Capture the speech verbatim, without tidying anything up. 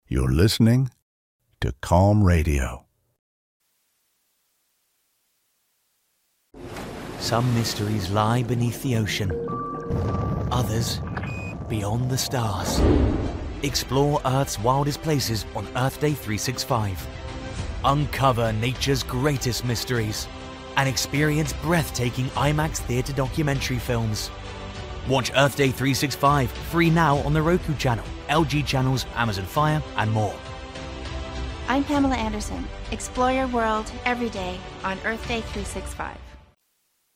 You're listening to Calm Radio. Some mysteries lie beneath the ocean. Others beyond the stars. Explore Earth's wildest places on Earth Day three sixty-five. Uncover nature's greatest mysteries and experience breathtaking IMAX theater documentary films. Watch Earth Day three sixty-five free now on the Roku channel, L G channels, Amazon Fire, and more. I'm Pamela Anderson. Explore your world every day on Earth Day three sixty-five.